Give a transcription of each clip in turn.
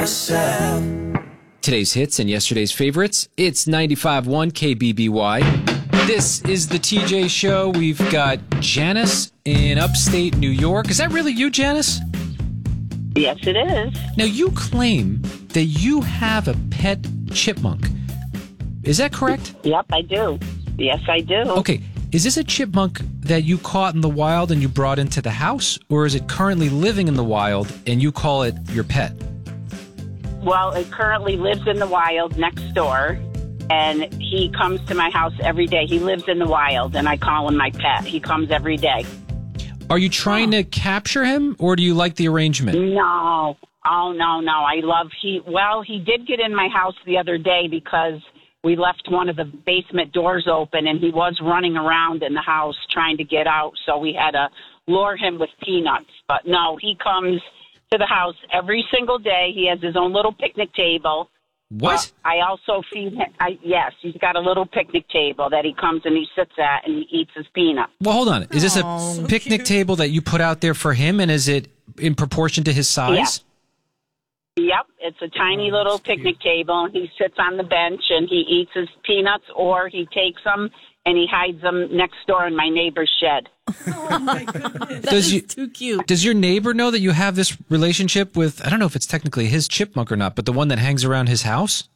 yourself. Today's hits and yesterday's favorites. It's 95.1 KBBY. This is the TJ Show. We've got Janice in upstate New York. Is that really you, Janice? Yes, it is. Now, you claim that you have a pet chipmunk. Is that correct? Yep, I do. Yes, I do. Okay. Is this a chipmunk that you caught in the wild and you brought into the house? Or is it currently living in the wild and you call it your pet? Well, it currently lives in the wild next door, and he comes to my house every day. He lives in the wild, and I call him my pet. He comes every day. Are you trying to capture him, or do you like the arrangement? No. Oh, no. He did get in my house the other day because we left one of the basement doors open, and he was running around in the house trying to get out, so we had to lure him with peanuts. But no, he comes to the house every single day. He has his own little picnic table. What? I also feed him. Yes, he's got a little picnic table that he comes and he sits at and he eats his peanuts. Well, hold on. Is this a picnic table that you put out there for him, and is it in proportion to his size? Yeah. Yep, it's a tiny little picnic table, and he sits on the bench and he eats his peanuts, or he takes them and he hides them next door in my neighbor's shed. Oh, my goodness. That is too cute. Does your neighbor know that you have this relationship with, I don't know if it's technically his chipmunk or not, but the one that hangs around his house?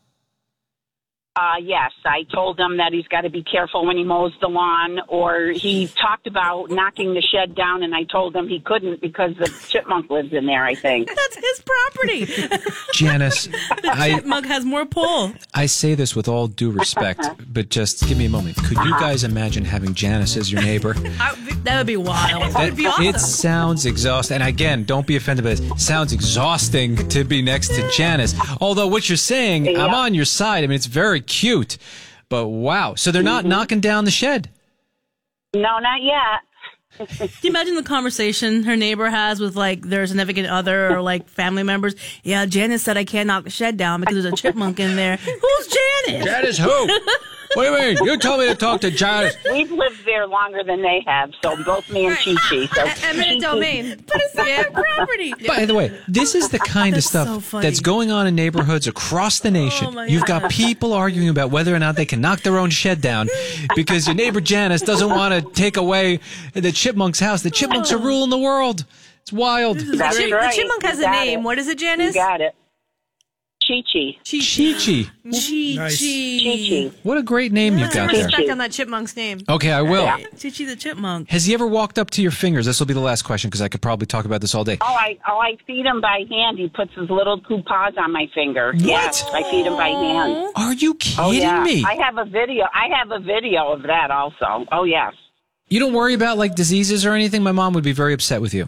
Yes, I told him that he's got to be careful when he mows the lawn, or he talked about knocking the shed down, and I told him he couldn't because the chipmunk lives in there, I think. That's his property. Janice, the chipmunk has more pull. I say this with all due respect, but just give me a moment. Could you guys imagine having Janice as your neighbor? That would be wild. That would be awesome. It sounds exhausting. And again, don't be offended by this. It sounds exhausting to be next to Janice. Although what you're saying, yeah. I'm on your side. I mean, it's very cute. But wow. So they're not knocking down the shed? No, not yet. Can you imagine the conversation her neighbor has with, like, their significant other or, like, family members? Yeah, Janice said I can't knock the shed down because there's a chipmunk in there. Who's Janice? Janice who? What do you mean? You told me to talk to Janice. We've lived there longer than they have, so both me and Chi-Chi. So eminent domain. But it's their property. By the way, this is the kind of stuff that's going on in neighborhoods across the nation. You've got people arguing about whether or not they can knock their own shed down because your neighbor Janice doesn't want to take away the chipmunk's house. The chipmunks are ruling the world. It's wild. That's right. The chipmunk has a name. What is it, Janice? You got it. Chi-Chi. Chi-Chi. Chi-Chi. What a great name you've got there. Respect on that chipmunk's name. Okay, I will. Yeah. Chi-Chi the chipmunk. Has he ever walked up to your fingers? This will be the last question because I could probably talk about this all day. I feed him by hand. He puts his little two paws on my finger. What? Yes, I feed him by hand. Are you kidding me? I have a video of that also. Oh, yes. You don't worry about, like, diseases or anything? My mom would be very upset with you.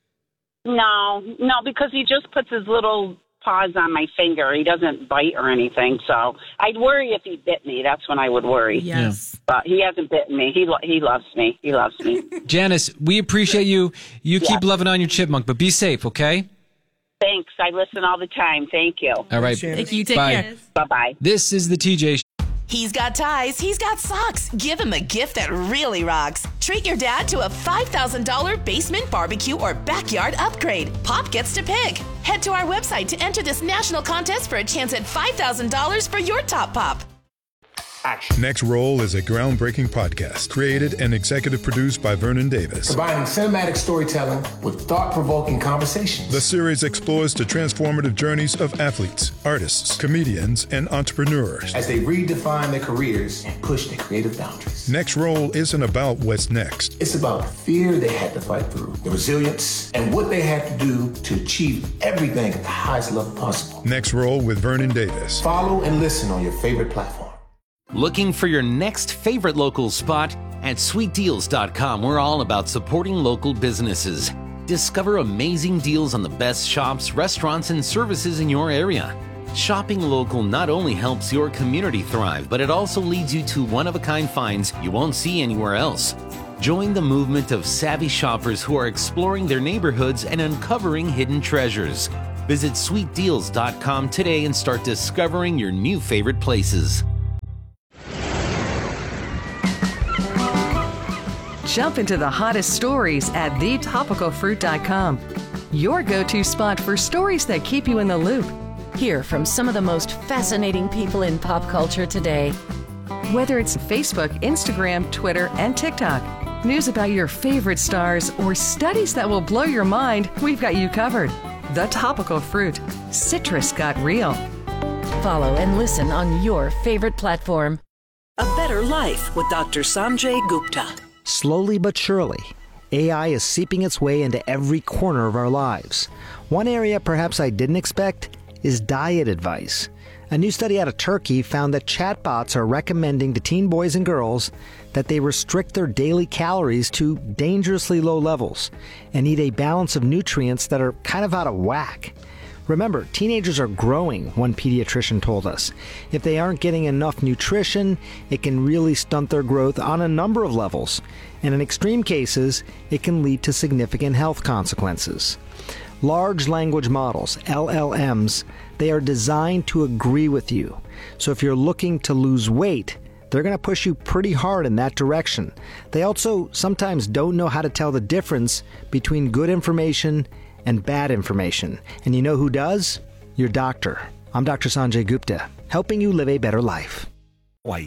No, because he just puts his little paws on my finger. He doesn't bite or anything, so I'd worry if he bit me. That's when I would worry. Yes. Yeah. But he hasn't bitten me. He loves me. He loves me. Janice, we appreciate you. You keep loving on your chipmunk, but be safe, okay? Thanks. I listen all the time. Thank you. All right. Thank you. Take Bye. care. Bye-bye. This is the TJ Show. He's got ties, he's got socks. Give him a gift that really rocks. Treat your dad to a $5,000 basement barbecue or backyard upgrade. Pop gets to pick. Head to our website to enter this national contest for a chance at $5,000 for your top pop. Action. Next Roll is a groundbreaking podcast created and executive produced by Vernon Davis. Combining cinematic storytelling with thought-provoking conversations. The series explores the transformative journeys of athletes, artists, comedians, and entrepreneurs as they redefine their careers and push their creative boundaries. Next Roll isn't about what's next. It's about the fear they had to fight through, the resilience, and what they had to do to achieve everything at the highest level possible. Next Roll with Vernon Davis. Follow and listen on your favorite platform. Looking for your next favorite local spot? At sweetdeals.com, we're all about supporting local businesses. Discover amazing deals on the best shops, restaurants, and services in your area. Shopping local not only helps your community thrive, but it also leads you to one-of-a-kind finds you won't see anywhere else. Join the movement of savvy shoppers who are exploring their neighborhoods and uncovering hidden treasures. Visit sweetdeals.com today and start discovering your new favorite places. Jump into the hottest stories at thetopicalfruit.com. Your go-to spot for stories that keep you in the loop. Hear from some of the most fascinating people in pop culture today. Whether it's Facebook, Instagram, Twitter, and TikTok, news about your favorite stars, or studies that will blow your mind, we've got you covered. The Topical Fruit. Citrus got real. Follow and listen on your favorite platform. A Better Life with Dr. Sanjay Gupta. Slowly but surely, AI is seeping its way into every corner of our lives. One area perhaps I didn't expect is diet advice. A new study out of Turkey found that chatbots are recommending to teen boys and girls that they restrict their daily calories to dangerously low levels and eat a balance of nutrients that are kind of out of whack. Remember, teenagers are growing, one pediatrician told us. If they aren't getting enough nutrition, it can really stunt their growth on a number of levels. And in extreme cases, it can lead to significant health consequences. Large language models, LLMs, they are designed to agree with you. So if you're looking to lose weight, they're going to push you pretty hard in that direction. They also sometimes don't know how to tell the difference between good information and bad information. And you know who does? Your doctor. I'm Dr. Sanjay Gupta, helping you live a better life.